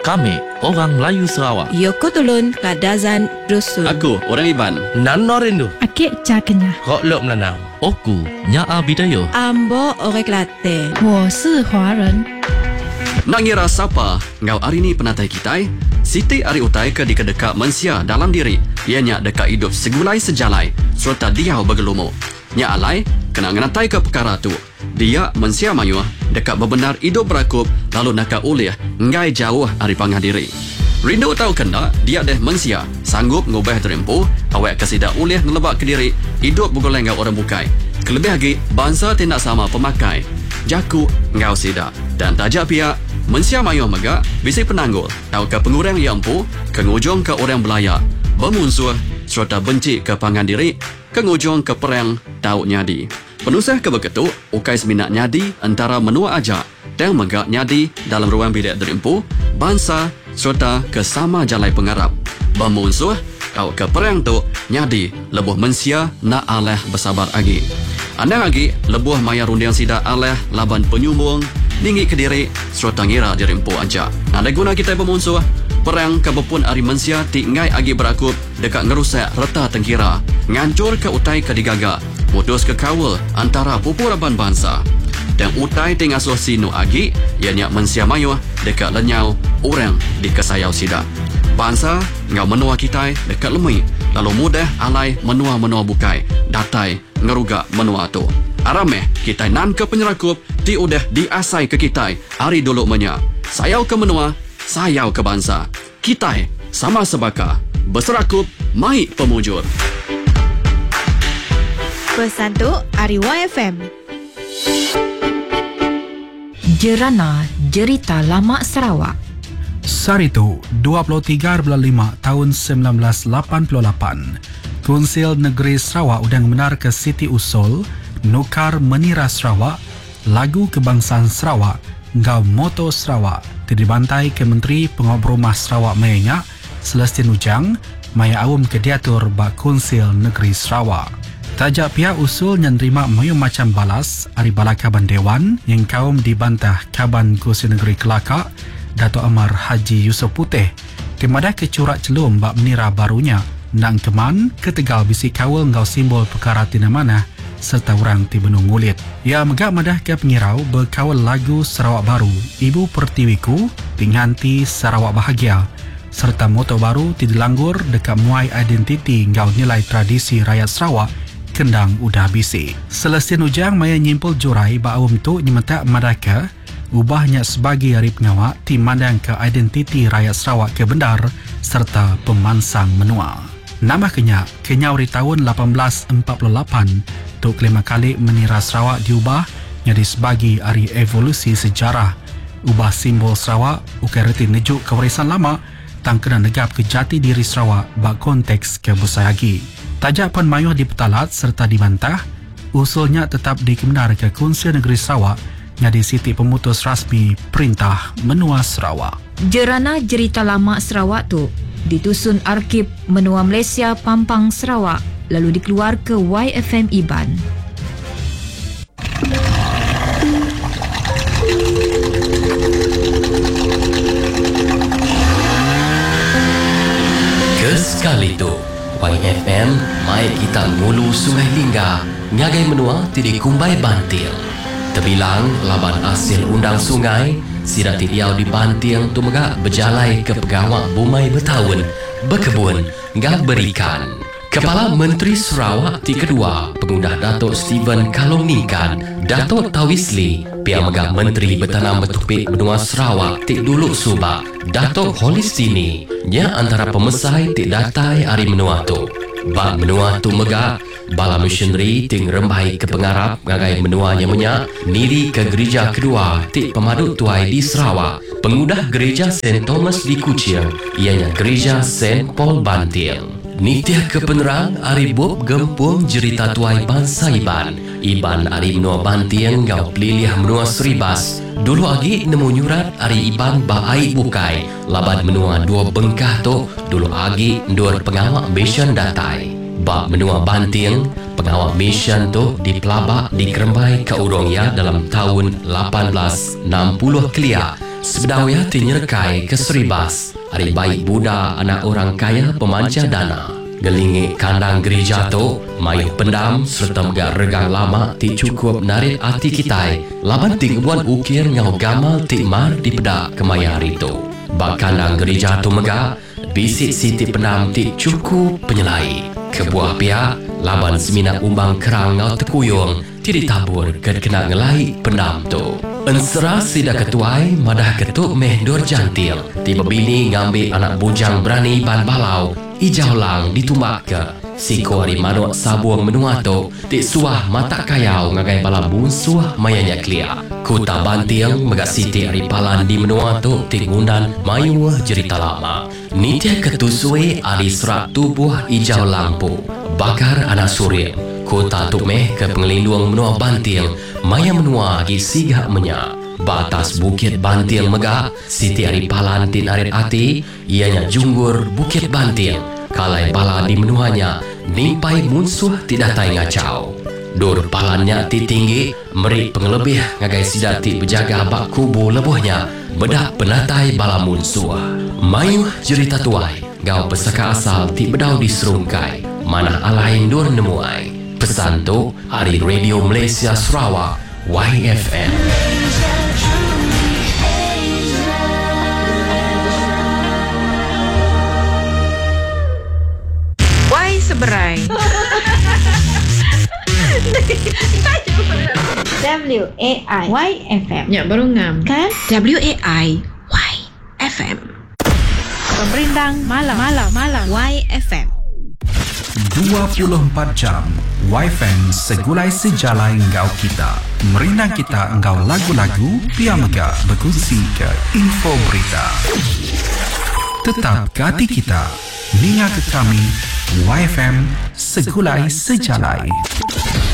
Kami orang Melayu Sarawak. Yoko Tulun Kadazan Dusun. Aku orang Iban. Nano Rindu. Akik Cakenya. Kok Lok Melanau. Oku Nyaa Bidayo. Ambo Orang Kelantan. 我是华人。 Nak ngira siapa ngau hari ni penatai kitai? Siti ari utai ke dekat mensia dalam diri. Ianya dekat hidup segulai sejalai serta dia bergelumu. Nya alai kena ngenatai ke perkara tu. Dia mensia mayu dekat bebenar hidup berakup lalu nakak ulih ngai jauh ari pangah diri. Rindu tahu kena dia deh mensia sanggup ngubah terempu awak kesida ulih ngelebak ke diri hidup bergoleng ngau orang bukai. Kelebih lagi bangsa tindak sama pemakai. Jaku ngau sida dan tajak pihak mensia mayu megak bisi penanggul tahu ke pengurang yang empu kengujung ke orang belaya bermusuh serta benci ke pangan diri kengujung ke perang tahu nyadi. Penusah ke begitu, ukai seminat nyadi antara menua aja dan megak nyadi dalam ruang bilik derimpu, bangsa serta kesama jalai pengarap. Bermusuh, kau ke perang tu nyadi lebuh mensia nak aleh bersabar lagi. Anda lagi lebuh maya rundiang sida aleh laban penyumbung, tinggi ke diri serta ngira derimpu aja. Ada guna kita bermusuh, perang kebepun ari mensia tingai agi berakup dekat ngerusak reta tengkira, ngancur ke utai ke digaga. Mutus ke kawal antara pupuraban bangsa dan utai tingasuh sinu agi ianya mensia mayu dekat lenyau orang di kesayau sida. Bangsa ngau menua kitai dekat lemui lalu mudah alai menua-menua bukai datai ngerugak menua tu. Arameh kitai nan ke penyerakup ti udah diasai ke kitai hari dulu menya. Sayau ke menua, sayau ke bangsa. Kitai sama sebaka berserakup mai pemujur. Pesan tu Ari YFM. Jerana Jerita Lama Sarawak. Saritu 23/5 tahun 1988. Konsil Negeri Sarawak udang menar ke Siti Usul nukar menira Sarawak lagu kebangsaan Sarawak ngau moto Sarawak dibantai ke Menteri Pengobrol Rumah Sarawak Mayanya Celestin Ujang maya awam ke diatur bak Konsil Negeri Sarawak. Tajak pihak usul yang terima mayu macam balas ari bala Kaban Dewan yang kaum dibantah Kaban Konsil Negeri Kelakar Dato' Amar Haji Yusof Putih kemadah kecurak celum bak menira barunya nang keman ketegal bisi kawal ngau simbol perkara tina mana serta orang ti Benung Ngulit. Ia megak madah ke pengirau berkawal lagu Sarawak Baru Ibu Pertiwiku Tinghanti Sarawak Bahagia serta moto baru ti dilanggur dekat muai identiti ngau nilai tradisi rakyat Sarawak kendang udah bisi. Celestin Ujang maya nyimpul jurai ba awam tu nyementak madaka ubahnya sebagai hari pengawak ti mandang ke identiti rakyat Sarawak ke bendar serta pemansang menua. Nama kenyau di tahun 1848 tu kelima kali menira Sarawak diubah jadi sebagai hari evolusi sejarah. Ubah simbol Sarawak ukai reti nejuk kewarisan lama tang kena negap ke jati diri Sarawak bak konteks ke busayagi. Tajak pun mayuh dipetalat serta dibantah, usulnya tetap dikebenar ke Konsil Negeri Sarawak jadi siti pemutus rasmi Perintah Menua Sarawak. Jerana Jerita Lama Sarawak tu ditusun Arkib Menua Malaysia Pampang Sarawak lalu dikeluar ke YFM Iban. Kesekali tu YFM mai kita ngulu Sungai Lingga ngagai menua tidi kumbai bantil. Terbilang laban hasil undang sungai sida tidiau di bantil tu megak berjalai ke pegawak bumai bertahun berkebun ngak berikan. Kepala Menteri Sarawak ti kedua pengundah Datuk Steven Kalongnikan Datuk Tawisli pihak megak Menteri Bertanam Bertupik Benua Sarawak ti dulu subak Datuk Holistini nya antara pemesai ti datai hari menua tu. Bak menua tu megak bala missionary ting rembai ke pengarap ngagai menua yang menyak niri ke gereja kedua ti pemadut tuai di Sarawak pengudah gereja St. Thomas di Kuching ianya gereja St. Paul Bantil. Nitiah ke penerang ari bob gempung jerita tuai bangsa Iban ari menua Bantil ngau pelilih menua Seribas. Dulu agi nemu nyurat ari Iban baai bukai laban menua dua bengkah tu dulu agi ndur pengawak mission datai. Bak menua Bantil pengawak mission tu dipelabak di Kerembai ke Urongya dalam tahun 1860 kelia Sebedawaya tinyerkai ke Seribas, hari baik Buddha anak orang kaya pemanca dana. Gelingik kandang gereja tu, mayuh pendam serta megak regang lama ti cukup narik hati kita. Laban ting buan ukir ngau gamal ti mar di pedak kemaya hari tu. Bak kandang gereja tu megak, bisik siti pendam ti cukup penyelai. Kebuah pihak, laban semina umbang kerang ngau tekuyung, ti ditabur ke kena ngelai pendam tu. Ensera sida ketuai madah ketuk meh dur jantil. Tiba bini ngambil anak bujang berani ban balau. Ijau lang ditumbak ke. Siko hari manuk sabuang menua tu. Tik suah mata kayau ngagai bala bunsuah mayanya klia. Kuta bantiang megak siti hari palan di menua tu. Tik ngundan mayu cerita lama. Nitia ketusui hari serak tubuh ijau lampu. Bakar anak surim. Kota tuk meh ke pengelinduang menua bantiang. Maya menua gi sigak menyak. Batas Bukit Bantil megak, Siti Ari Palan tin arit ati, ianya junggur Bukit Bantil. Kalai bala di menuanya, nimpai munsuh tidak tai ngacau. Dur palannya ti tinggi, merik pengelebih ngagai sidati berjaga bak kubu lebuhnya, bedak penatai bala munsuh. Mayu cerita tuai, gau pesaka asal ti bedau di serungkai, mana alain dur nemuai. Pesan tu, hari Radio Malaysia Sarawak, YFM. Seberai. WAI YFM. Ya, baru ngam. Kan? WAI YFM. Pemberindang malam YFM. 24 jam YFM segulai sejalai engkau kita. Merindang kita engkau lagu-lagu, pia megak berkongsi ke info berita. Tetap ke hati kita. Ninga ke kami YFM segulai sejalai.